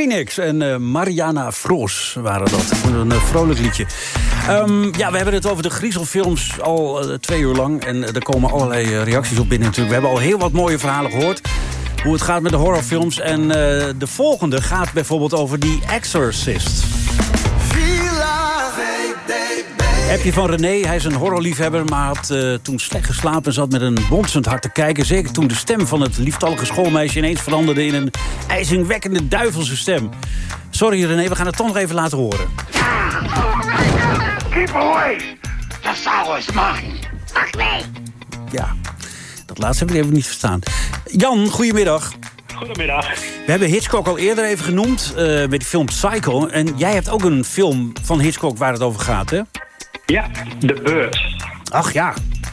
Phoenix en Mariana Froos waren dat. Een vrolijk liedje. Ja, we hebben het over de griezelfilms al 2 uur lang. En er komen allerlei reacties op binnen natuurlijk. We hebben al heel wat mooie verhalen gehoord. Hoe het gaat met de horrorfilms. En de volgende gaat bijvoorbeeld over The Exorcist. Appje van René, hij is een horrorliefhebber, maar had toen slecht geslapen en zat met een bonzend hart te kijken. Zeker toen de stem van het lieftallige schoolmeisje ineens veranderde in een ijzingwekkende duivelse stem. Sorry René, we gaan het toch nog even laten horen. Keep away! The soul is mine! Fuck me! Ja, dat laatste heb ik even niet verstaan. Jan, goedemiddag. Goedemiddag. We hebben Hitchcock al eerder even genoemd met die film Psycho. En jij hebt ook een film van Hitchcock waar het over gaat, hè? Ja, The Bird. Ach ja.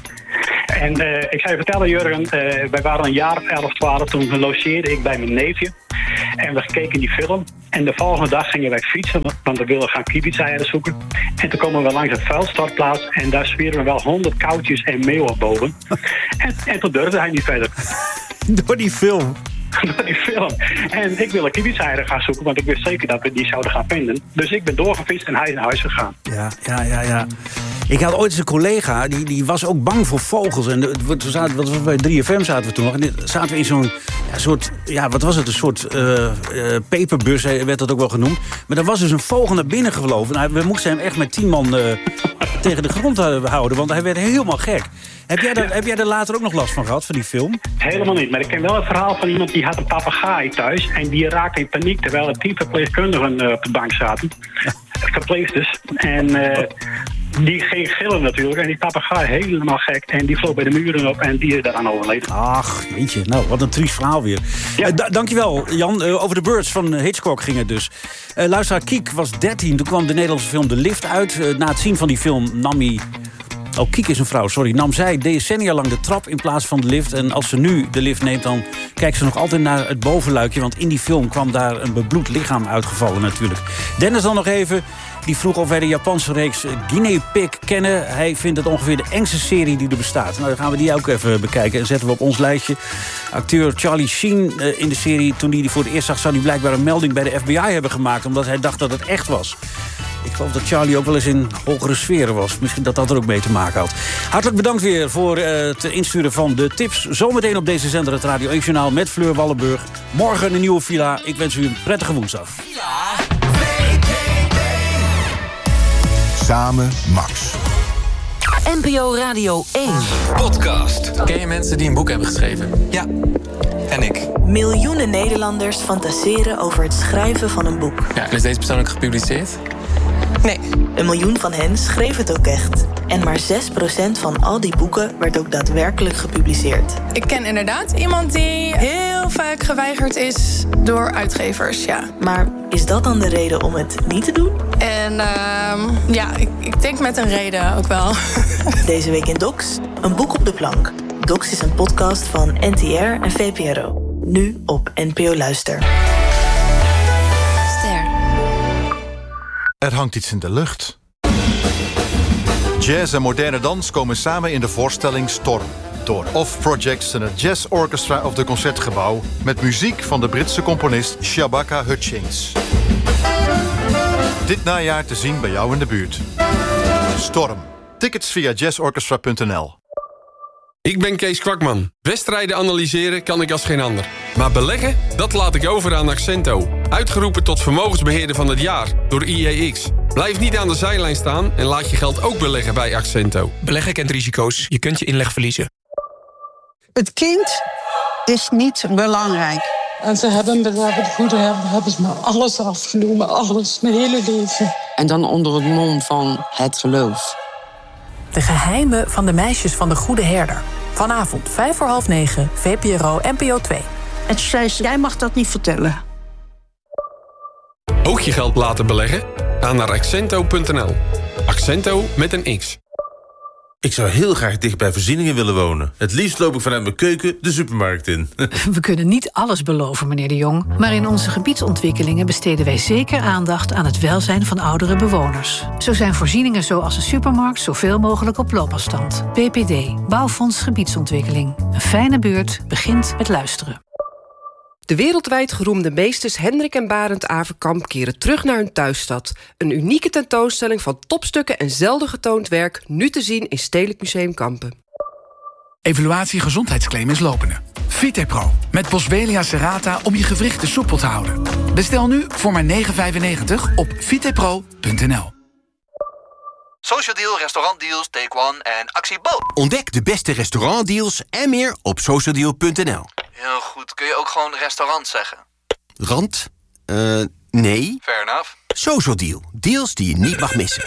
En ik zou je vertellen, Jurgen, wij waren een jaar of 11, 12... toen logeerde ik bij mijn neefje. En we keken die film. En de volgende dag gingen wij fietsen, want we wilden gaan kibitzeieren zoeken. En toen komen we langs het vuilstortplaats. En daar zweren we wel 100 koudjes en meeuwen boven. en toen durfde hij niet verder. Door die film? Door die film. En ik wilde kibitzeieren gaan zoeken, want ik wist zeker dat we die zouden gaan vinden. Dus ik ben doorgefietst en hij is naar huis gegaan. Ja. Ik had ooit eens een collega, die was ook bang voor vogels. En bij 3FM zaten we toen nog. En zaten we in zo'n soort, wat was het? Een soort peperbus, werd dat ook wel genoemd. Maar er was dus een vogel naar binnen gevlogen. Nou, we moesten hem echt met 10 man tegen de grond houden, want hij werd helemaal gek. Heb jij er later ook nog last van gehad, van die film? Helemaal niet, maar ik ken wel het verhaal van iemand die had een papegaai thuis. En die raakte in paniek terwijl er 10 verpleegkundigen op de bank zaten. Verpleegsters. En die ging gillen natuurlijk. En die papegaai helemaal gek. En die vloog bij de muren op en die is daaraan overleden. Ach, jeetje. Nou, wat een triest verhaal weer. Ja. Dankjewel, Jan. Over de Birds van Hitchcock ging het dus. Luisteraar Kiek was 13. Toen kwam de Nederlandse film De Lift uit. Na het zien van die film nam hij... Oh, Kiek is een vrouw, sorry. Nam zij decennia lang de trap in plaats van de lift. En als ze nu de lift neemt, dan kijkt ze nog altijd naar het bovenluikje. Want in die film kwam daar een bebloed lichaam uitgevallen natuurlijk. Dennis dan nog even. Die vroeg of wij de Japanse reeks Guinea Pig kennen. Hij vindt het ongeveer de engste serie die er bestaat. Nou, dan gaan we die ook even bekijken en zetten we op ons lijstje. Acteur Charlie Sheen in de serie, toen hij die voor het eerst zag, zou hij blijkbaar een melding bij de FBI hebben gemaakt, omdat hij dacht dat het echt was. Ik geloof dat Charlie ook wel eens in hogere sferen was. Misschien dat dat er ook mee te maken had. Hartelijk bedankt weer voor het insturen van de tips. Zometeen op deze zender het Radio 1 Journaal met Fleur Wallenburg. Morgen een nieuwe villa. Ik wens u een prettige woensdag. Samen Max. NPO Radio 1. Podcast. Ken je mensen die een boek hebben geschreven? Ja, en ik. Miljoenen Nederlanders fantaseren over het schrijven van een boek. Ja, en is deze persoon ook gepubliceerd? Nee. 1 miljoen van hen schreef het ook echt. En maar 6% van al die boeken werd ook daadwerkelijk gepubliceerd. Ik ken inderdaad iemand die heel vaak geweigerd is door uitgevers, ja. Maar is dat dan de reden om het niet te doen? En ik denk met een reden ook wel. Deze week in Docs, een boek op de plank. Docs is een podcast van NTR en VPRO. Nu op NPO Luister. Er hangt iets in de lucht. Jazz en moderne dans komen samen in de voorstelling Storm. Door Off Projects en het Jazz Orchestra of de Concertgebouw, met muziek van de Britse componist Shabaka Hutchings. Dit najaar te zien bij jou in de buurt. Storm. Tickets via jazzorchestra.nl. Ik ben Kees Kwakman. Wedstrijden analyseren kan ik als geen ander. Maar beleggen, dat laat ik over aan Accento. Uitgeroepen tot vermogensbeheerder van het jaar door IEX. Blijf niet aan de zijlijn staan en laat je geld ook beleggen bij Accento. Beleggen kent risico's. Je kunt je inleg verliezen. Het kind is niet belangrijk. En ze hebben bij de goede hebben ze me alles afgenomen. Alles, mijn hele leven. En dan onder het mom van het geloof. De geheimen van de meisjes van de Goede Herder. Vanavond 9:05, VPRO NPO 2. En toen zei ze, jij mag dat niet vertellen. Ook je geld laten beleggen? Ga naar Accento.nl. Accento met een X. Ik zou heel graag dicht bij voorzieningen willen wonen. Het liefst loop ik vanuit mijn keuken de supermarkt in. We kunnen niet alles beloven, meneer De Jong. Maar in onze gebiedsontwikkelingen besteden wij zeker aandacht aan het welzijn van oudere bewoners. Zo zijn voorzieningen zoals een supermarkt zoveel mogelijk op loopafstand. BPD, Bouwfonds Gebiedsontwikkeling. Een fijne buurt begint met luisteren. De wereldwijd geroemde meesters Hendrik en Barend Averkamp keren terug naar hun thuisstad. Een unieke tentoonstelling van topstukken en zelden getoond werk, nu te zien in Stedelijk Museum Kampen. Evaluatie gezondheidsclaim is lopende. VitePro met Boswellia serrata om je gewrichten soepel te houden. Bestel nu voor maar €9,95 op vitepro.nl. Social Deal, restaurantdeals, Take One en Actie Boot. Ontdek de beste restaurantdeals en meer op socialdeal.nl. Heel goed, kun je ook gewoon restaurant zeggen? Rand? Nee. Fair enough. Social Deal, deals die je niet mag missen.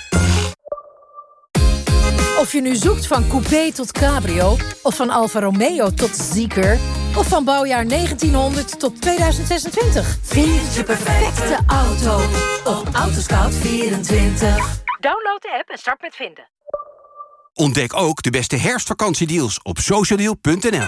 Of je nu zoekt van coupé tot cabrio, of van Alfa Romeo tot Zeekr, of van bouwjaar 1900 tot 2026. Vind je perfecte auto op Autoscout24. Download de app en start met vinden. Ontdek ook de beste herfstvakantiedeals op socialdeal.nl.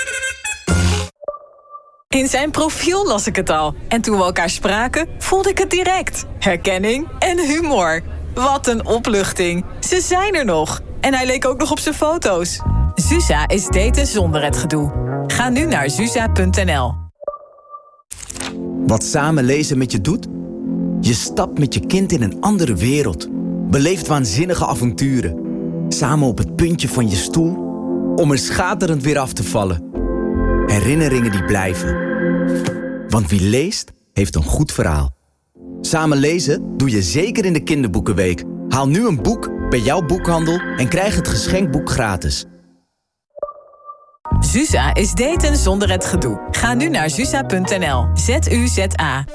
In zijn profiel las ik het al. En toen we elkaar spraken, voelde ik het direct. Herkenning en humor. Wat een opluchting. Ze zijn er nog. En hij leek ook nog op zijn foto's. Zuza is daten zonder het gedoe. Ga nu naar zuza.nl. Wat samen lezen met je doet? Je stapt met je kind in een andere wereld. Beleeft waanzinnige avonturen. Samen op het puntje van je stoel, om er schaterend weer af te vallen. Herinneringen die blijven. Want wie leest, heeft een goed verhaal. Samen lezen doe je zeker in de kinderboekenweek. Haal nu een boek bij jouw boekhandel en krijg het geschenkboek gratis. Zuza is daten zonder het gedoe. Ga nu naar zuza.nl. ZUZA.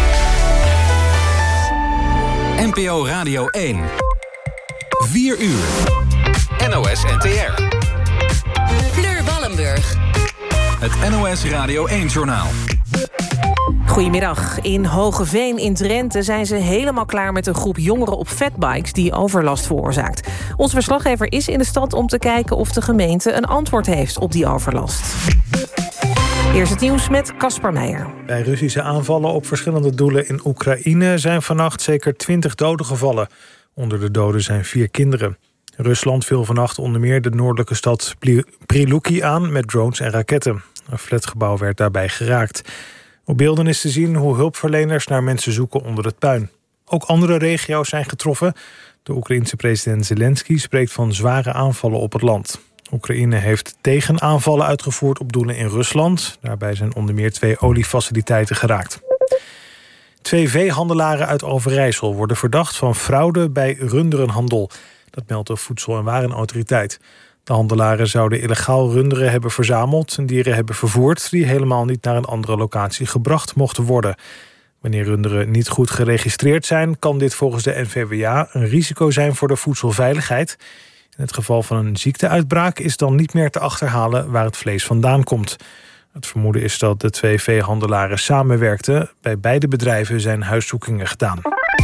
NPO Radio 1. 4 uur. NOS NTR. Fleur Wallenburg. Het NOS Radio 1-journaal. Goedemiddag. In Hogeveen in Drenthe zijn ze helemaal klaar met een groep jongeren op fatbikes die overlast veroorzaakt. Onze verslaggever is in de stad om te kijken of de gemeente een antwoord heeft op die overlast. Eerst het nieuws met Casper Meijer. Bij Russische aanvallen op verschillende doelen in Oekraïne zijn vannacht zeker 20 doden gevallen. Onder de doden zijn 4 kinderen. Rusland viel vannacht onder meer de noordelijke stad Priluki aan met drones en raketten. Een flatgebouw werd daarbij geraakt. Op beelden is te zien hoe hulpverleners naar mensen zoeken onder het puin. Ook andere regio's zijn getroffen. De Oekraïense president Zelensky spreekt van zware aanvallen op het land. Oekraïne heeft tegenaanvallen uitgevoerd op doelen in Rusland. Daarbij zijn onder meer 2 oliefaciliteiten geraakt. 2 veehandelaren uit Overijssel worden verdacht van fraude bij runderenhandel. Dat meldt de Voedsel- en Warenautoriteit. De handelaren zouden illegaal runderen hebben verzameld en dieren hebben vervoerd die helemaal niet naar een andere locatie gebracht mochten worden. Wanneer runderen niet goed geregistreerd zijn, kan dit volgens de NVWA een risico zijn voor de voedselveiligheid. In het geval van een ziekteuitbraak is dan niet meer te achterhalen waar het vlees vandaan komt. Het vermoeden is dat de 2 veehandelaren samenwerkten. Bij beide bedrijven zijn huiszoekingen gedaan.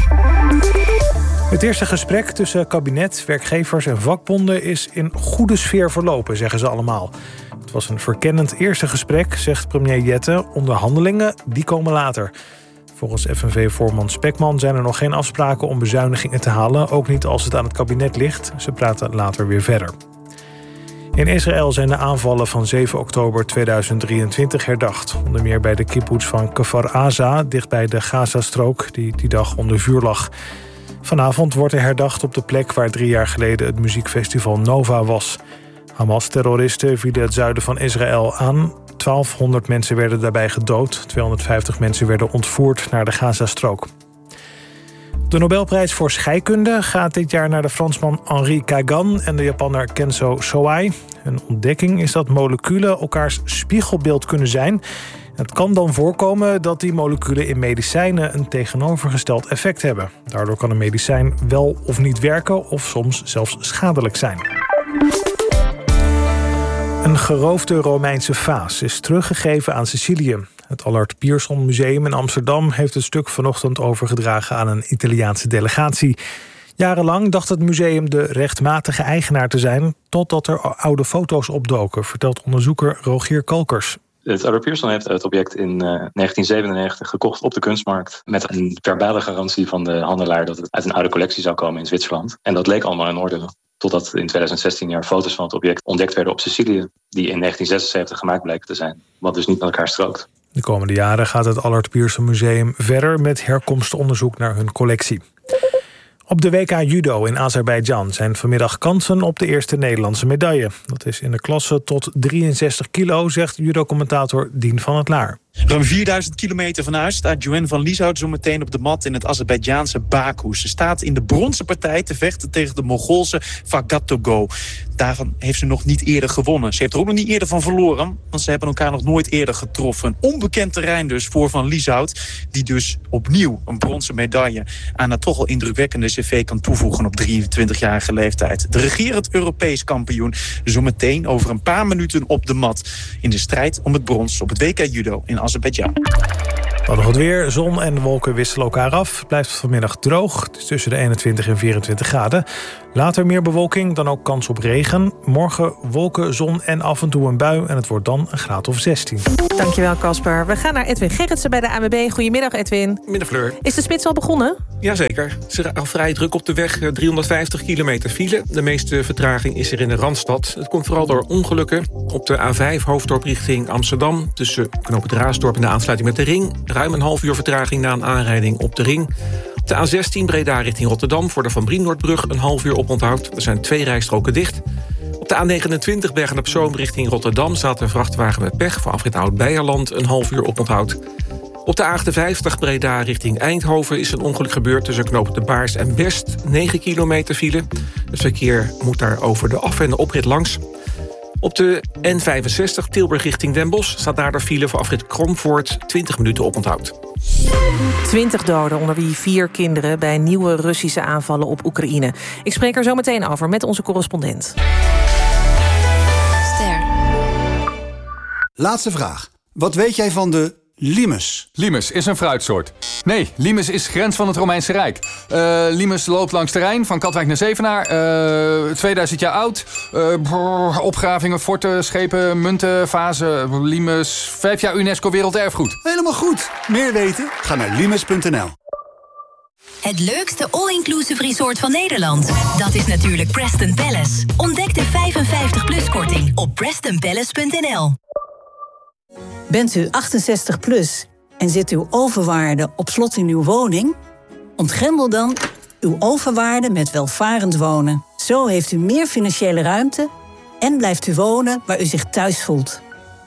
Het eerste gesprek tussen kabinet, werkgevers en vakbonden is in goede sfeer verlopen, zeggen ze allemaal. Het was een verkennend eerste gesprek, zegt premier Jette. Onderhandelingen, die komen later. Volgens FNV-voorman Spekman zijn er nog geen afspraken om bezuinigingen te halen, ook niet als het aan het kabinet ligt. Ze praten later weer verder. In Israël zijn de aanvallen van 7 oktober 2023 herdacht. Onder meer bij de kibbutz van Kfar Aza, dichtbij de Gazastrook, die dag onder vuur lag. Vanavond wordt er herdacht op de plek waar 3 jaar geleden het muziekfestival Nova was. Hamas-terroristen vielen het zuiden van Israël aan. 1200 mensen werden daarbij gedood. 250 mensen werden ontvoerd naar de Gazastrook. De Nobelprijs voor scheikunde gaat dit jaar naar de Fransman Henri Kagan en de Japanner Kenzo Soai. Hun ontdekking is dat moleculen elkaars spiegelbeeld kunnen zijn. Het kan dan voorkomen dat die moleculen in medicijnen een tegenovergesteld effect hebben. Daardoor kan een medicijn wel of niet werken of soms zelfs schadelijk zijn. Een geroofde Romeinse vaas is teruggegeven aan Sicilië. Het Allard Pierson Museum in Amsterdam heeft het stuk vanochtend overgedragen aan een Italiaanse delegatie. Jarenlang dacht het museum de rechtmatige eigenaar te zijn, totdat er oude foto's opdoken, vertelt onderzoeker Rogier Kalkers. Het Allard Pierson heeft het object in 1997 gekocht op de kunstmarkt met een verbale garantie van de handelaar dat het uit een oude collectie zou komen in Zwitserland. En dat leek allemaal in orde. Totdat in 2016 er foto's van het object ontdekt werden op Sicilië, die in 1976 gemaakt blijken te zijn. Wat dus niet met elkaar strookt. De komende jaren gaat het Allard Pierson Museum verder met herkomstonderzoek naar hun collectie. Op de WK Judo in Azerbeidzjan zijn vanmiddag kansen op de eerste Nederlandse medaille. Dat is in de klasse tot 63 kilo, zegt judo-commentator Dien van het Laar. Ruim 4000 kilometer van huis staat Joanne van Lieshout zo meteen op de mat in het Azerbeidzjaanse Baku. Ze staat in de bronzen partij te vechten tegen de Mongoolse Fagatogo. Daarvan heeft ze nog niet eerder gewonnen. Ze heeft er ook nog niet eerder van verloren, want ze hebben elkaar nog nooit eerder getroffen. Een onbekend terrein dus voor Van Lieshout, die dus opnieuw een bronzen medaille aan haar toch al indrukwekkende cv kan toevoegen op 23-jarige leeftijd. De regerend Europees kampioen zo meteen over een paar minuten op de mat in de strijd om het brons op het WK Judo in Azerbeidzjan. Dan nog het weer. Zon en wolken wisselen elkaar af. Het blijft vanmiddag droog. Het is tussen de 21 en 24 graden. Later meer bewolking, dan ook kans op regen. Morgen wolken, zon en af en toe een bui. En het wordt dan een graad of 16. Dankjewel, Casper. We gaan naar Edwin Gerritsen bij de ANWB. Goedemiddag, Edwin. Middag, Fleur. Is de spits al begonnen? Jazeker. Het is al vrij druk op de weg. 350 kilometer file. De meeste vertraging is er in de Randstad. Het komt vooral door ongelukken. Op de A5 Hoofddorp richting Amsterdam. Tussen Knoop het Raasdorp en de aansluiting met de Ring. Ruim een half uur vertraging na een aanrijding op de Ring. Op de A16 Breda richting Rotterdam. Voor de Van Brienoordbrug een half uur oponthoud. Er zijn 2 rijstroken dicht. Op de A29 Bergen-op-Zoom richting Rotterdam staat een vrachtwagen met pech. Voor afrit Oud-Beijerland een half uur oponthoud. Op de A58 Breda richting Eindhoven is een ongeluk gebeurd tussen Knoop de Baars en Best. 9 kilometer file. Het verkeer moet daar over de af- en de oprit langs. Op de N65 Tilburg richting Den Bosch staat daar de file voor afrit Kromvoort 20 minuten oponthoud. 20 doden, onder wie 4 kinderen... bij nieuwe Russische aanvallen op Oekraïne. Ik spreek er zo meteen over met onze correspondent. Laatste vraag. Wat weet jij van de limes? Limes is een fruitsoort. Nee, limes is grens van het Romeinse Rijk. Limes loopt langs de Rijn, van Katwijk naar Zevenaar. 2000 jaar oud. Opgravingen, forten, schepen, munten, vazen. Limes, 5 jaar UNESCO Werelderfgoed. Helemaal goed. Meer weten? Ga naar limes.nl. Het leukste all-inclusive resort van Nederland. Dat is natuurlijk Preston Palace. Ontdek de 55-plus-korting op PrestonPalace.nl. Bent u 68 plus en zit uw overwaarde op slot in uw woning? Ontgrendel dan uw overwaarde met welvarend wonen. Zo heeft u meer financiële ruimte en blijft u wonen waar u zich thuis voelt.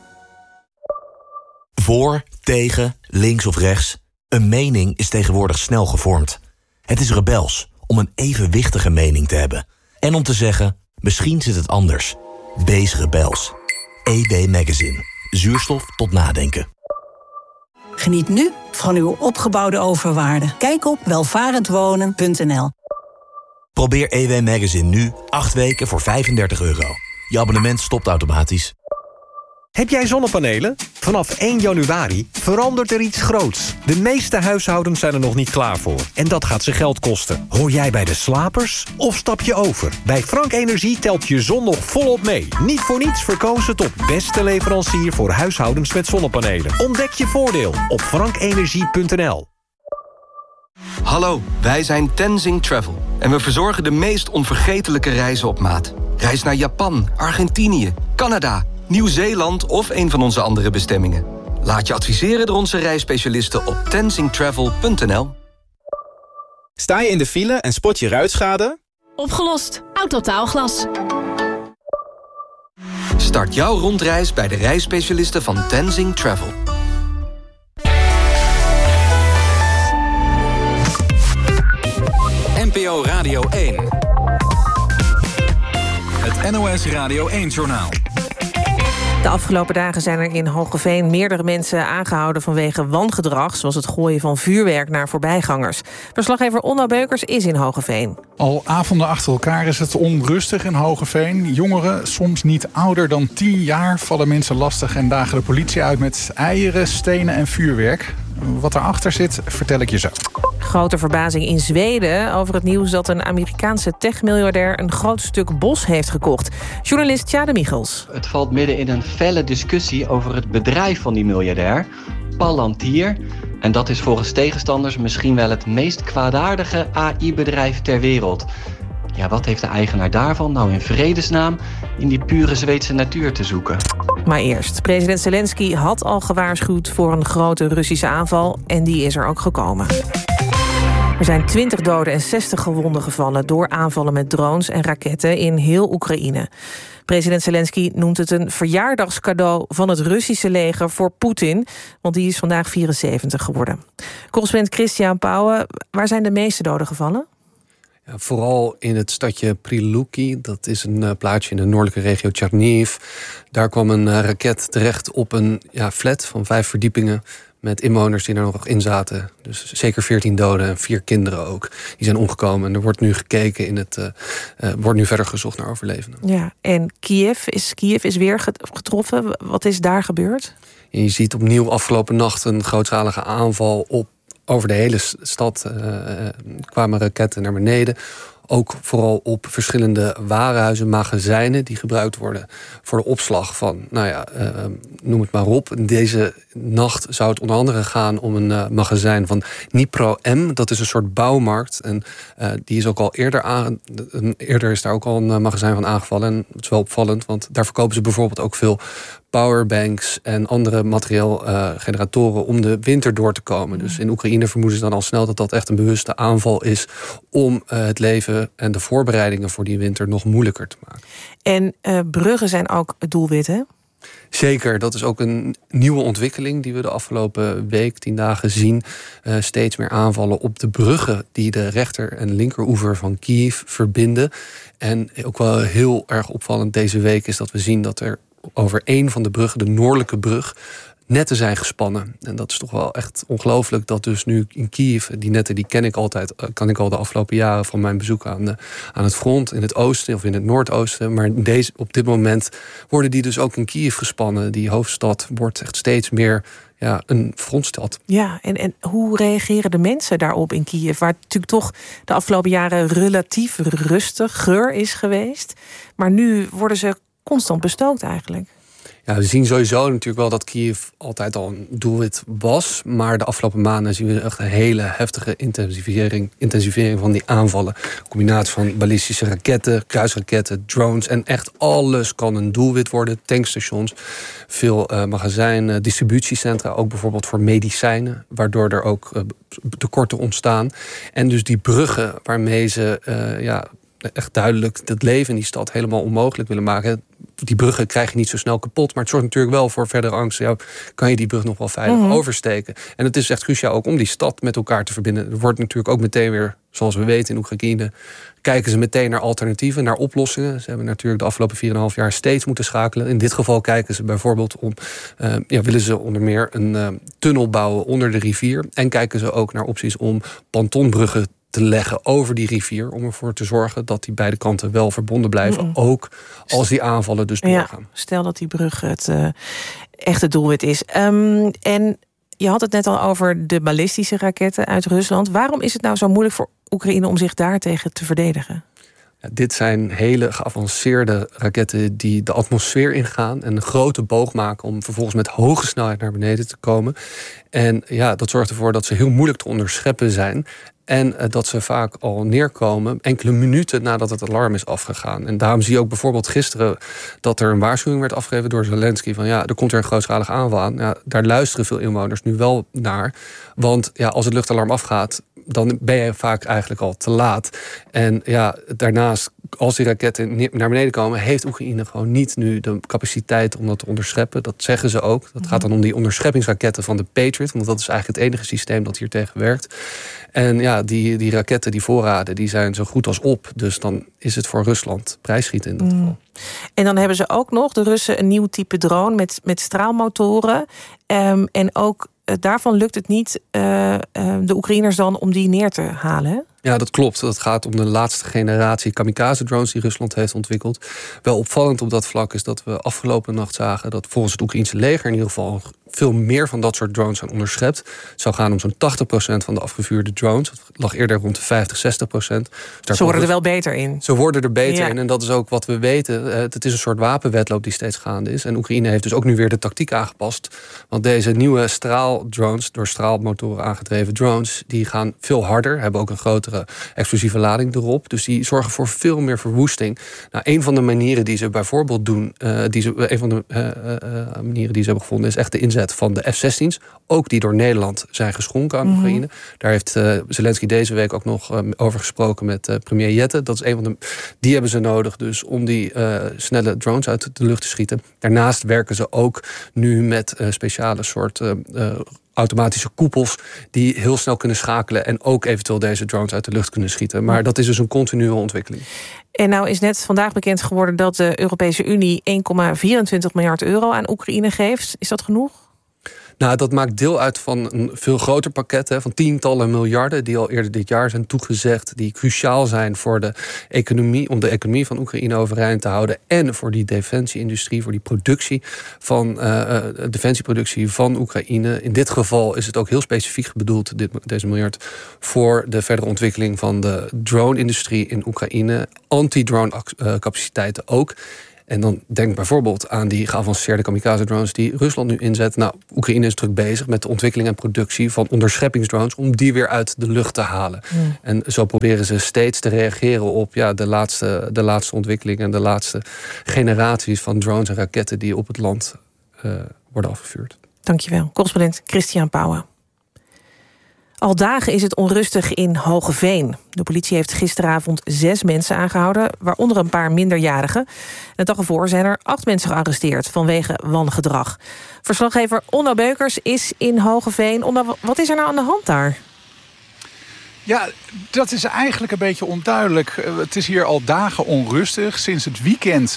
Voor, tegen, links of rechts. Een mening is tegenwoordig snel gevormd. Het is rebels om een evenwichtige mening te hebben. En om te zeggen, misschien zit het anders. Wees rebels. EW Magazine. Zuurstof tot nadenken. Geniet nu van uw opgebouwde overwaarde. Kijk op welvarendwonen.nl. Probeer EW Magazine nu 8 weken voor €35. Je abonnement stopt automatisch. Heb jij zonnepanelen? Vanaf 1 januari verandert er iets groots. De meeste huishoudens zijn er nog niet klaar voor. En dat gaat ze geld kosten. Hoor jij bij de slapers of stap je over? Bij Frank Energie telt je zon nog volop mee. Niet voor niets verkozen tot beste leverancier voor huishoudens met zonnepanelen. Ontdek je voordeel op frankenergie.nl. Hallo, wij zijn Tenzing Travel. En we verzorgen de meest onvergetelijke reizen op maat. Reis naar Japan, Argentinië, Canada, Nieuw-Zeeland of een van onze andere bestemmingen. Laat je adviseren door onze reisspecialisten op tenzingtravel.nl. Sta je in de file en spot je ruitschade? Opgelost. Autotaalglas. Start jouw rondreis bij de reisspecialisten van Tenzing Travel. NPO Radio 1. Het NOS Radio 1-journaal. De afgelopen dagen zijn er in Hoogeveen meerdere mensen aangehouden vanwege wangedrag, zoals het gooien van vuurwerk naar voorbijgangers. Verslaggever Onno Beukers is in Hoogeveen. Al avonden achter elkaar is het onrustig in Hoogeveen. Jongeren, soms niet ouder dan 10 jaar, vallen mensen lastig en dagen de politie uit met eieren, stenen en vuurwerk. Wat erachter zit, vertel ik je zo. Grote verbazing in Zweden over het nieuws dat een Amerikaanse techmiljardair een groot stuk bos heeft gekocht. Journalist Tjade Michels. Het valt midden in een felle discussie over het bedrijf van die miljardair, Palantir. En dat is volgens tegenstanders misschien wel het meest kwaadaardige AI-bedrijf ter wereld. Ja, wat heeft de eigenaar daarvan nou in vredesnaam in die pure Zweedse natuur te zoeken? Maar eerst, president Zelensky had al gewaarschuwd voor een grote Russische aanval en die is er ook gekomen. Er zijn 20 doden en 60 gewonden gevallen door aanvallen met drones en raketten in heel Oekraïne. President Zelensky noemt het een verjaardagscadeau van het Russische leger voor Poetin, want die is vandaag 74 geworden. Correspondent Christian Pauwen, waar zijn de meeste doden gevallen? Ja, vooral in het stadje Prilupki, dat is een plaatsje in de noordelijke regio Chernihiv. Daar kwam een raket terecht op een flat van 5 verdiepingen met inwoners die er nog in zaten. Dus zeker 14 doden en 4 kinderen ook. Die zijn omgekomen en er wordt nu gekeken wordt nu verder gezocht naar overlevenden. Ja, en Kiev is weer getroffen. Wat is daar gebeurd? En je ziet opnieuw afgelopen nacht een grootschalige aanval over de hele stad. Kwamen raketten naar beneden. Ook vooral op verschillende warenhuizen, magazijnen die gebruikt worden voor de opslag van, noem het maar op. Deze nacht zou het onder andere gaan om een magazijn van Dnipro M. Dat is een soort bouwmarkt. En die is ook al eerder is daar ook al een magazijn van aangevallen. En het is wel opvallend, want daar verkopen ze bijvoorbeeld ook veel powerbanks en andere materiaalgeneratoren om de winter door te komen. Dus in Oekraïne vermoeden ze dan al snel dat dat echt een bewuste aanval is om het leven en de voorbereidingen voor die winter nog moeilijker te maken. En bruggen zijn ook het doelwit, hè? Zeker, dat is ook een nieuwe ontwikkeling die we de afgelopen week, 10 dagen zien. Steeds meer aanvallen op de bruggen die de rechter- en linkeroever van Kiev verbinden. En ook wel heel erg opvallend deze week is dat we zien dat er over één van de bruggen, de noordelijke brug, netten zijn gespannen. En dat is toch wel echt ongelooflijk dat dus nu in Kiev, die netten die kan ik al de afgelopen jaren van mijn bezoek aan het front in het oosten of in het noordoosten. Maar op dit moment worden die dus ook in Kiev gespannen. Die hoofdstad wordt echt steeds meer een frontstad. Ja, en hoe reageren de mensen daarop in Kiev, waar het natuurlijk toch de afgelopen jaren relatief rustiger is geweest. Maar nu worden ze constant bestookt eigenlijk. Ja, we zien sowieso natuurlijk wel dat Kiev altijd al een doelwit was. Maar de afgelopen maanden zien we echt een hele heftige intensivering van die aanvallen. Een combinatie van ballistische raketten, kruisraketten, drones. En echt alles kan een doelwit worden. Tankstations, veel magazijnen, distributiecentra. Ook bijvoorbeeld voor medicijnen. Waardoor er ook tekorten ontstaan. En dus die bruggen waarmee ze echt duidelijk het leven in die stad helemaal onmogelijk willen maken. Die bruggen krijg je niet zo snel kapot. Maar het zorgt natuurlijk wel voor verdere angst. Ja, kan je die brug nog wel veilig oversteken? En het is echt cruciaal ook om die stad met elkaar te verbinden. Er wordt natuurlijk ook meteen weer, zoals we weten in Oekraïne, kijken ze meteen naar alternatieven, naar oplossingen. Ze hebben natuurlijk de afgelopen 4,5 jaar steeds moeten schakelen. In dit geval kijken ze bijvoorbeeld om, willen ze onder meer een tunnel bouwen onder de rivier. En kijken ze ook naar opties om pontonbruggen te leggen over die rivier, om ervoor te zorgen dat die beide kanten wel verbonden blijven, ook als die aanvallen dus doorgaan. Ja, stel dat die brug het echte doelwit is. En je had het net al over de ballistische raketten uit Rusland. Waarom is het nou zo moeilijk voor Oekraïne om zich daartegen te verdedigen? Ja, dit zijn hele geavanceerde raketten die de atmosfeer ingaan en een grote boog maken om vervolgens met hoge snelheid naar beneden te komen. En dat zorgt ervoor dat ze heel moeilijk te onderscheppen zijn. En dat ze vaak al neerkomen enkele minuten nadat het alarm is afgegaan. En daarom zie je ook bijvoorbeeld gisteren dat er een waarschuwing werd afgegeven door Zelensky van er komt er een grootschalige aanval aan. Ja, daar luisteren veel inwoners nu wel naar. Want als het luchtalarm afgaat, dan ben je vaak eigenlijk al te laat. En daarnaast, als die raketten naar beneden komen, heeft Oekraïne gewoon niet nu de capaciteit om dat te onderscheppen. Dat zeggen ze ook. Dat gaat dan om die onderscheppingsraketten van de Patriot, want dat is eigenlijk het enige systeem dat hier tegen werkt. En die raketten, die voorraden, die zijn zo goed als op. Dus dan is het voor Rusland prijsschieten in dat geval. En dan hebben ze ook nog, de Russen, een nieuw type drone met straalmotoren. En ook daarvan lukt het niet de Oekraïners dan om die neer te halen, hè? Ja, dat klopt. Dat gaat om de laatste generatie kamikaze-drones die Rusland heeft ontwikkeld. Wel opvallend op dat vlak is dat we afgelopen nacht zagen dat volgens het Oekraïense leger in ieder geval veel meer van dat soort drones zijn onderschept. Het zou gaan om zo'n 80% van de afgevuurde drones. Het lag eerder rond de 50-60%. Dus ze worden er wel beter in. Ze worden er beter in en dat is ook wat we weten. Het is een soort wapenwedloop die steeds gaande is. En Oekraïne heeft dus ook nu weer de tactiek aangepast. Want deze nieuwe straaldrones, door straalmotoren aangedreven drones, die gaan veel harder, hebben ook een grotere explosieve lading erop. Dus die zorgen voor veel meer verwoesting. Nou, een van de manieren die ze bijvoorbeeld doen, manieren die ze hebben gevonden, is echt de inzet van de F-16's. Ook die door Nederland zijn geschonken aan Oekraïne. Daar heeft Zelensky deze week ook nog over gesproken met premier Jette. Dat is een van de. Die hebben ze nodig dus om die snelle drones uit de lucht te schieten. Daarnaast werken ze ook nu met speciale soort automatische koepels die heel snel kunnen schakelen en ook eventueel deze drones uit de lucht kunnen schieten. Maar dat is dus een continue ontwikkeling. En nou is net vandaag bekend geworden dat de Europese Unie 1,24 miljard euro aan Oekraïne geeft. Is dat genoeg? Nou, dat maakt deel uit van een veel groter pakket van tientallen miljarden die al eerder dit jaar zijn toegezegd, die cruciaal zijn voor de economie, om de economie van Oekraïne overeind te houden en voor die defensieindustrie, voor die productie van defensieproductie van Oekraïne. In dit geval is het ook heel specifiek bedoeld, deze miljard, voor de verdere ontwikkeling van de drone-industrie in Oekraïne, anti-drone capaciteiten ook. En dan denk bijvoorbeeld aan die geavanceerde kamikaze-drones die Rusland nu inzet. Nou, Oekraïne is druk bezig met de ontwikkeling en productie van onderscheppingsdrones om die weer uit de lucht te halen. En zo proberen ze steeds te reageren op de laatste ontwikkelingen en de laatste generaties van drones en raketten die op het land worden afgevuurd. Dankjewel. Correspondent Christian Pauwen. Al dagen is het onrustig in Hoogeveen. De politie heeft gisteravond 6 mensen aangehouden, waaronder een paar minderjarigen. De dag ervoor zijn er 8 mensen gearresteerd vanwege wangedrag. Verslaggever Onno Beukers is in Hoogeveen. Onno, wat is er nou aan de hand daar? Ja, dat is eigenlijk een beetje onduidelijk. Het is hier al dagen onrustig. Sinds het weekend,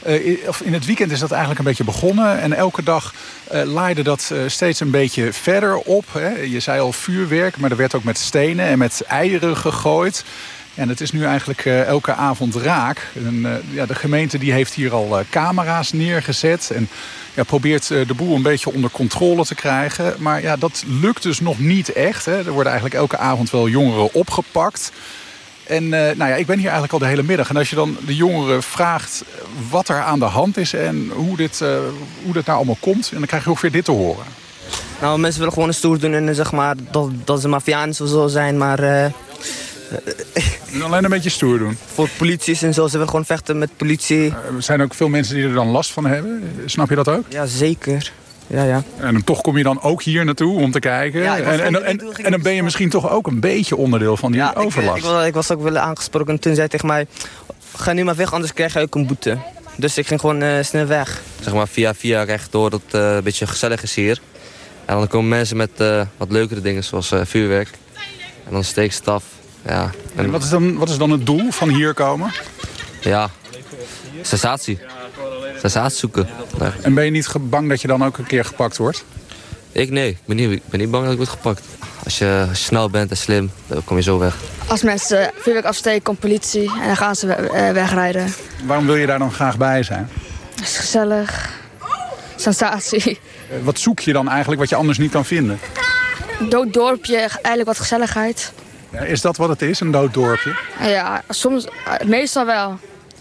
in het weekend is dat eigenlijk een beetje begonnen. En elke dag laaide dat steeds een beetje verder op. Je zei al vuurwerk, maar er werd ook met stenen en met eieren gegooid. En het is nu eigenlijk elke avond raak. En, de gemeente die heeft hier al camera's neergezet en probeert de boel een beetje onder controle te krijgen. Maar ja, dat lukt dus nog niet echt. Er worden eigenlijk elke avond wel jongeren opgepakt. En ik ben hier eigenlijk al de hele middag. En als je dan de jongeren vraagt wat er aan de hand is en hoe dit nou allemaal komt, en dan krijg je ongeveer dit te horen. Nou, mensen willen gewoon stoer doen en zeg maar dat ze mafiaans of zo zijn, maar alleen een beetje stoer doen. Voor politie en zo, ze willen gewoon vechten met politie. Er zijn ook veel mensen die er dan last van hebben. Snap je dat ook? Ja, zeker. Ja. En toch kom je dan ook hier naartoe om te kijken. Ja, en dan ben je misschien toch ook een beetje onderdeel van die overlast. Ik was ook wel aangesproken en toen zei hij tegen mij, ga nu maar weg, anders krijg je ook een boete. Dus ik ging gewoon snel weg. Zeg maar via rechtdoor dat het een beetje gezellig is hier. En dan komen mensen met wat leukere dingen zoals vuurwerk. En dan steek ze het af. Ja. En wat is dan het doel van hier komen? Ja, sensatie. Sensatie zoeken. Ja. En ben je niet bang dat je dan ook een keer gepakt wordt? Nee, ik ben niet bang dat ik word gepakt. Als je snel bent en slim, dan kom je zo weg. Als mensen vuurwerk afsteken, komt politie en dan gaan ze wegrijden. Waarom wil je daar dan graag bij zijn? Het is gezellig. Sensatie. Wat zoek je dan eigenlijk wat je anders niet kan vinden? Een dood dorpje, eigenlijk wat gezelligheid. Ja, is dat wat het is, een dood dorpje? Ja, soms, meestal wel.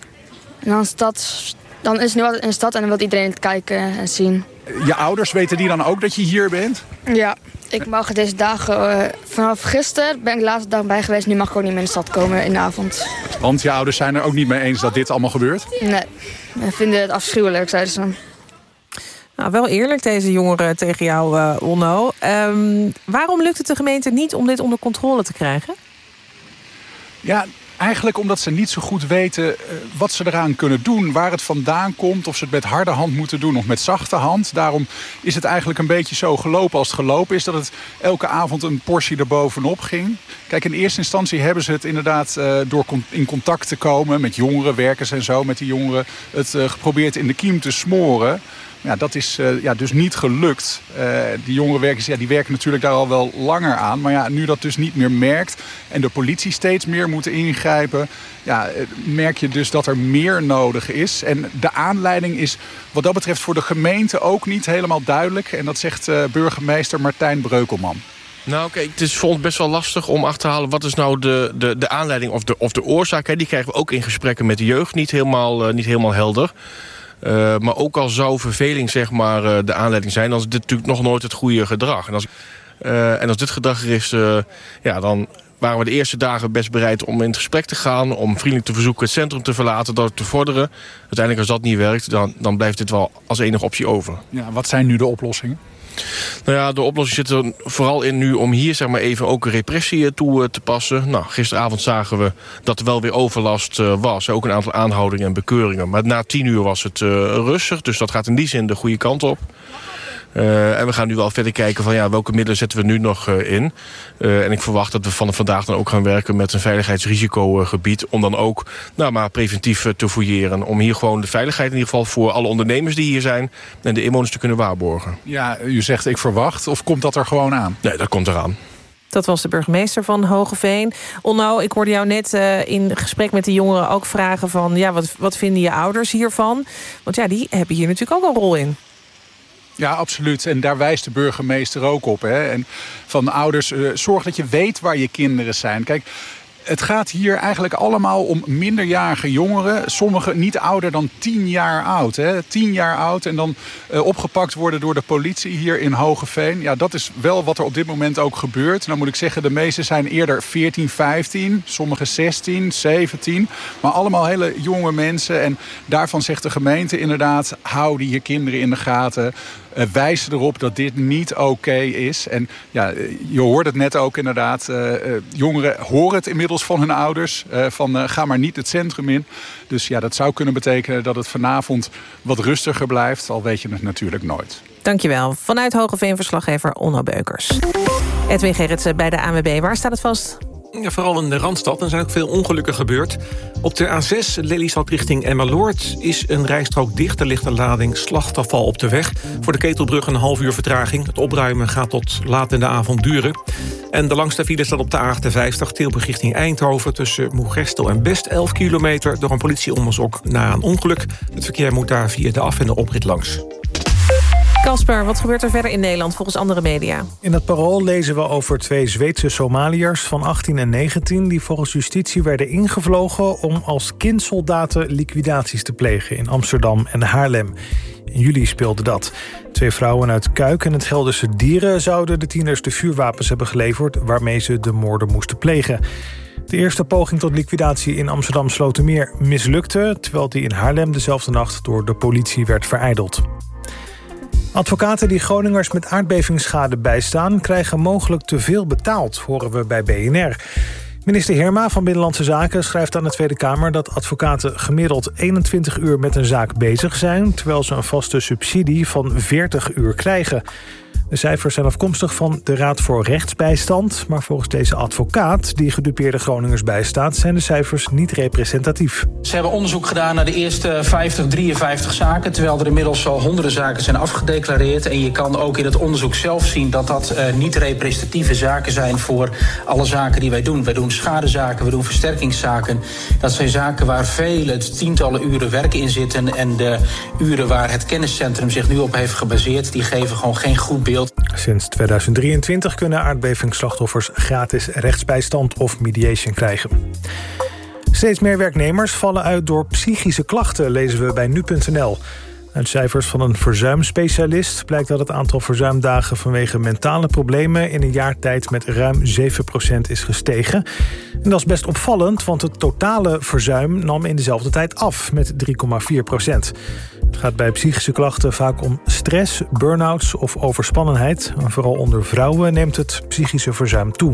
En dan is het nu altijd in de stad en dan wil iedereen het kijken en zien. Je ouders, weten die dan ook dat je hier bent? Ja, ik mag deze dagen, vanaf gisteren ben ik de laatste dag bij geweest. Nu mag ik ook niet meer in de stad komen in de avond. Want je ouders zijn er ook niet mee eens dat dit allemaal gebeurt? Nee, we vinden het afschuwelijk, zeiden ze. Nou, wel eerlijk deze jongeren tegen jou, Onno. Waarom lukt het de gemeente niet om dit onder controle te krijgen? Ja, eigenlijk omdat ze niet zo goed weten wat ze eraan kunnen doen. Waar het vandaan komt, of ze het met harde hand moeten doen of met zachte hand. Daarom is het eigenlijk een beetje zo gelopen als het gelopen is. Dat het elke avond een portie erbovenop ging. Kijk, in eerste instantie hebben ze het inderdaad door in contact te komen met jongeren, werkers en zo. Met die jongeren het geprobeerd in de kiem te smoren. Ja, dat is dus niet gelukt. Die jongerenwerkers die werken natuurlijk daar al wel langer aan. Maar ja, nu dat dus niet meer merkt en de politie steeds meer moet ingrijpen, merk je dus dat er meer nodig is. En de aanleiding is wat dat betreft voor de gemeente ook niet helemaal duidelijk. En dat zegt burgemeester Martijn Breukelman. Nou kijk, het is voor ons best wel lastig om achter te halen wat is nou de aanleiding of de oorzaak. Hè. Die krijgen we ook in gesprekken met de jeugd niet helemaal helder. Maar ook al zou verveling zeg maar de aanleiding zijn, dan is dit natuurlijk nog nooit het goede gedrag. En als dit gedrag er is, dan waren we de eerste dagen best bereid om in het gesprek te gaan, om vriendelijk te verzoeken het centrum te verlaten, dat te vorderen. Uiteindelijk als dat niet werkt, dan blijft dit wel als enige optie over. Ja, wat zijn nu de oplossingen? Nou ja, de oplossing zit er vooral in nu om hier zeg maar even ook repressie toe te passen. Nou, gisteravond zagen we dat er wel weer overlast was. Ook een aantal aanhoudingen en bekeuringen. Maar na 10 uur was het rustig, dus dat gaat in die zin de goede kant op. En we gaan nu wel verder kijken van welke middelen zetten we nu nog in. En ik verwacht dat we vandaag dan ook gaan werken met een veiligheidsrisicogebied. Om dan ook maar preventief te fouilleren. Om hier gewoon de veiligheid in ieder geval voor alle ondernemers die hier zijn en de inwoners te kunnen waarborgen. Ja, u zegt ik verwacht, of komt dat er gewoon aan? Nee, dat komt eraan. Dat was de burgemeester van Hoogeveen. Onno, ik hoorde jou net in gesprek met de jongeren ook vragen van wat vinden je ouders hiervan? Want die hebben hier natuurlijk ook een rol in. Ja, absoluut. En daar wijst de burgemeester ook op. Hè. En van de ouders, zorg dat je weet waar je kinderen zijn. Kijk, het gaat hier eigenlijk allemaal om minderjarige jongeren. Sommigen niet ouder dan 10 jaar oud. Hè. 10 jaar oud en dan opgepakt worden door de politie hier in Hoogeveen. Ja, dat is wel wat er op dit moment ook gebeurt. Nou moet ik zeggen, de meeste zijn eerder 14, 15. Sommigen 16, 17. Maar allemaal hele jonge mensen. En daarvan zegt de gemeente inderdaad, hou je kinderen in de gaten. Wijs erop dat dit niet oké is. En je hoort het net ook inderdaad. Jongeren horen het inmiddels van hun ouders. Ga maar niet het centrum in. Dus dat zou kunnen betekenen dat het vanavond wat rustiger blijft. Al weet je het natuurlijk nooit. Dankjewel. Vanuit Hoogeveen verslaggever Onno Beukers. Edwin Gerritsen bij de ANWB. Waar staat het vast? Ja, vooral in de Randstad. Er zijn ook veel ongelukken gebeurd. Op de A6 Lelystad richting Emmeloord is een rijstrook dicht. Er ligt een lading slachtafval op de weg. Voor de Ketelbrug een half uur vertraging. Het opruimen gaat tot laat in de avond duren. En de langste file staat op de A58 Tilburg richting Eindhoven. Tussen Moergestel en Best 11 kilometer. Door een politieonderzoek na een ongeluk. Het verkeer moet daar via de af- en de oprit langs. Kasper, wat gebeurt er verder in Nederland volgens andere media? In het Parool lezen we over 2 Zweedse Somaliërs van 18 en 19... die volgens justitie werden ingevlogen om als kindsoldaten liquidaties te plegen in Amsterdam en Haarlem. In juli speelde dat. 2 vrouwen uit Kuik en het Gelderse Dieren zouden de tieners de vuurwapens hebben geleverd waarmee ze de moorden moesten plegen. De eerste poging tot liquidatie in Amsterdam-Slotermeer mislukte, terwijl die in Haarlem dezelfde nacht door de politie werd verijdeld. Advocaten die Groningers met aardbevingsschade bijstaan krijgen mogelijk te veel betaald, horen we bij BNR. Minister Heerma van Binnenlandse Zaken schrijft aan de Tweede Kamer dat advocaten gemiddeld 21 uur met een zaak bezig zijn, terwijl ze een vaste subsidie van 40 uur krijgen. De cijfers zijn afkomstig van de Raad voor Rechtsbijstand, maar volgens deze advocaat die gedupeerde Groningers bijstaat zijn de cijfers niet representatief. Ze hebben onderzoek gedaan naar de eerste 53 zaken, terwijl er inmiddels al honderden zaken zijn afgedeclareerd. En je kan ook in het onderzoek zelf zien dat dat niet representatieve zaken zijn voor alle zaken die wij doen. Wij doen schadezaken, we doen versterkingszaken. Dat zijn zaken waar vele tientallen uren werk in zitten en de uren waar het kenniscentrum zich nu op heeft gebaseerd, die geven gewoon geen goed beeld. Sinds 2023 kunnen aardbevingsslachtoffers gratis rechtsbijstand of mediation krijgen. Steeds meer werknemers vallen uit door psychische klachten, lezen we bij nu.nl. Uit cijfers van een verzuimspecialist blijkt dat het aantal verzuimdagen vanwege mentale problemen in een jaar tijd met ruim 7% is gestegen. En dat is best opvallend, want het totale verzuim nam in dezelfde tijd af met 3,4%. Het gaat bij psychische klachten vaak om stress, burn-outs of overspannenheid. En vooral onder vrouwen neemt het psychische verzuim toe.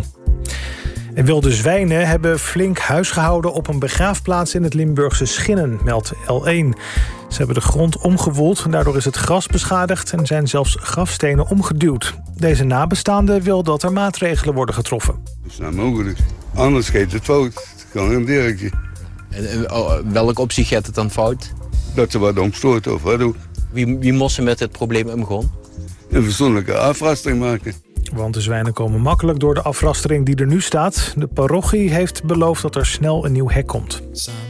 En wilde zwijnen hebben flink huisgehouden op een begraafplaats in het Limburgse Schinnen, meldt L1. Ze hebben de grond omgewoeld en daardoor is het gras beschadigd en zijn zelfs grafstenen omgeduwd. Deze nabestaande wil dat er maatregelen worden getroffen. Dat is nou mogelijk. Anders gaat het fout. Het kan een dirkje. Welke optie gaat het dan fout? Dat ze wat omstoot of wat ook. Wie moesten met het probleem omgaan? Een fatsoenlijke afrastering maken. Want de zwijnen komen makkelijk door de afrastering die er nu staat. De parochie heeft beloofd dat er snel een nieuw hek komt.